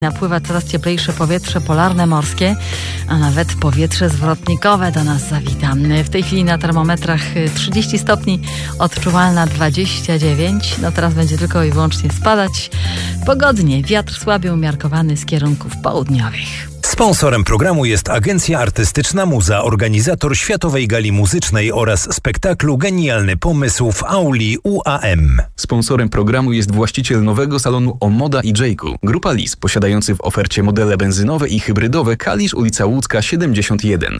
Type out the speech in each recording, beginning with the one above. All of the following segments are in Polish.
Napływa coraz cieplejsze powietrze polarne, morskie, a nawet powietrze zwrotnikowe do nas zawita. W tej chwili na termometrach 30 stopni, odczuwalna 29. No teraz będzie tylko i wyłącznie spadać. Pogodnie, wiatr słaby umiarkowany z kierunków południowych. Sponsorem programu jest Agencja Artystyczna Muza, organizator Światowej Gali Muzycznej oraz spektaklu Genialny Pomysł w auli UAM. Sponsorem programu jest właściciel nowego salonu Omoda i Jayku. Grupa Lis, posiadający w ofercie modele benzynowe i hybrydowe. Kalisz, ulica Łódzka 71.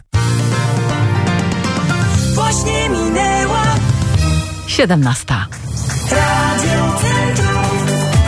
Właśnie minęła 17. Radio Centrum.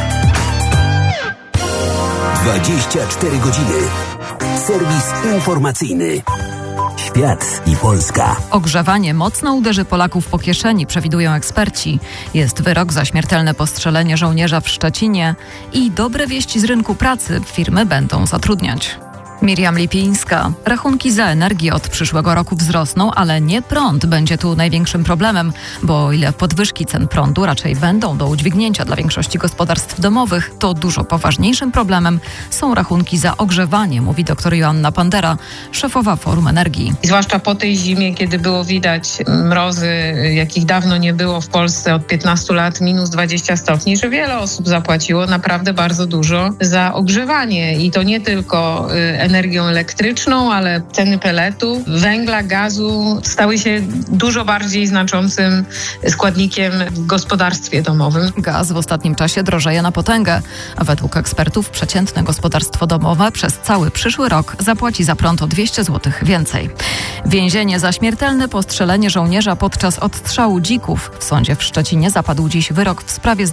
24 godziny. Serwis informacyjny. Świat i Polska. Ogrzewanie mocno uderzy Polaków po kieszeni, przewidują eksperci. Jest wyrok za śmiertelne postrzelenie żołnierza w Szczecinie i dobre wieści z rynku pracy. Firmy będą zatrudniać. Miriam Lipińska. Rachunki za energię od przyszłego roku wzrosną, ale nie prąd będzie tu największym problemem, bo o ile podwyżki cen prądu raczej będą do udźwignięcia dla większości gospodarstw domowych, to dużo poważniejszym problemem są rachunki za ogrzewanie, mówi dr Joanna Pandera, szefowa Forum Energii. Zwłaszcza po tej zimie, kiedy było widać mrozy, jakich dawno nie było w Polsce od 15 lat, minus 20 stopni, że wiele osób zapłaciło naprawdę bardzo dużo za ogrzewanie i to nie tylko energią elektryczną, ale ceny peletu, węgla, gazu stały się dużo bardziej znaczącym składnikiem w gospodarstwie domowym. Gaz w ostatnim czasie drożeje na potęgę, a według ekspertów przeciętne gospodarstwo domowe przez cały przyszły rok zapłaci za prąd o 200 zł więcej. Więzienie za śmiertelne postrzelenie żołnierza podczas odstrzału dzików. W sądzie w Szczecinie zapadł dziś wyrok w sprawie z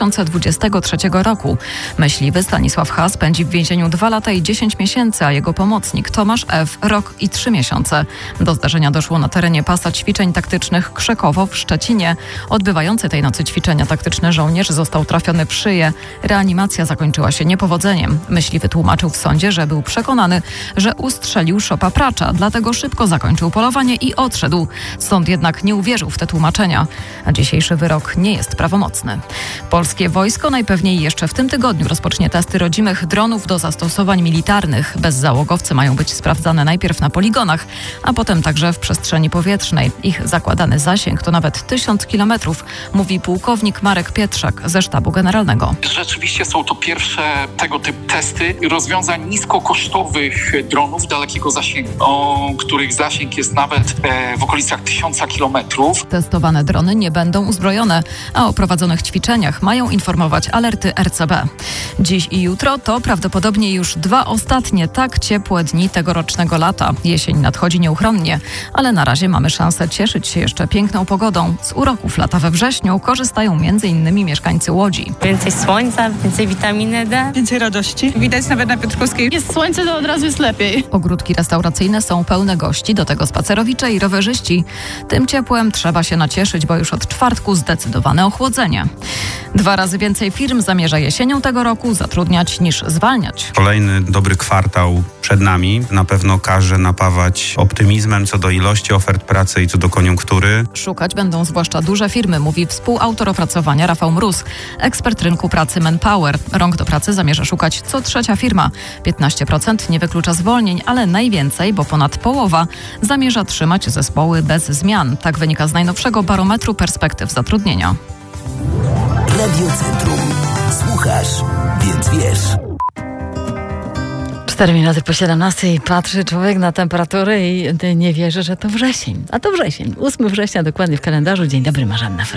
2023 roku. Myśliwy Stanisław H. spędzi w więzieniu 2 lata i 10 miesięcy, a jego pomocnik Tomasz F. rok i 3 miesiące. Do zdarzenia doszło na terenie pasa ćwiczeń taktycznych Krzekowo w Szczecinie. Odbywający tej nocy ćwiczenia taktyczne żołnierz został trafiony w szyję. Reanimacja zakończyła się niepowodzeniem. Myśliwy tłumaczył w sądzie, że był przekonany, że ustrzelił szopa pracza, dlatego szybko zakończył polowanie i odszedł. Sąd jednak nie uwierzył w te tłumaczenia, a dzisiejszy wyrok nie jest prawomocny. Polskie wojsko najpewniej jeszcze w tym tygodniu rozpocznie testy rodzimych dronów do zastosowań militarnych. Bezzałogowce mają być sprawdzane najpierw na poligonach, a potem także w przestrzeni powietrznej. Ich zakładany zasięg to nawet 1000 kilometrów, mówi pułkownik Marek Pietrzak ze Sztabu Generalnego. Rzeczywiście są to pierwsze tego typu testy rozwiązań niskokosztowych dronów dalekiego zasięgu, których zasięg jest nawet w okolicach 1000 kilometrów. Testowane drony nie będą uzbrojone, a o prowadzonych ćwiczeniach mają informować alerty RCB. Dziś i jutro to prawdopodobnie już 2 ostatnie tak ciepłe dni tegorocznego lata. Jesień nadchodzi nieuchronnie, ale na razie mamy szansę cieszyć się jeszcze piękną pogodą. Z uroków lata we wrześniu korzystają m.in. mieszkańcy Łodzi. Więcej słońca, więcej witaminy D. Więcej radości. Widać nawet na Piotrkowskiej. Jest słońce, to od razu jest lepiej. Ogródki restauracyjne są pełne gości, do tego spacerowicze i rowerzyści. Tym ciepłem trzeba się nacieszyć, bo już od czwartku zdecydowane ochłodzenie. 2 razy więcej firm zamierza jesienią tego roku zatrudniać niż zwalniać. Kolejny dobry kwartał przed nami na pewno każe napawać optymizmem co do ilości ofert pracy i co do koniunktury. Szukać będą zwłaszcza duże firmy, mówi współautor opracowania Rafał Mróz, ekspert rynku pracy Manpower. Rąk do pracy zamierza szukać co 3. firma. 15% nie wyklucza zwolnień, ale najwięcej, bo ponad połowa, zamierza trzymać zespoły bez zmian. Tak wynika z najnowszego barometru perspektyw zatrudnienia. Radio Centrum. Słuchasz, więc wiesz. 4 minuty po 17 patrzy człowiek na temperaturę i nie wierzy, że to wrzesień. A to wrzesień. 8 września dokładnie w kalendarzu. Dzień dobry, Marzanna.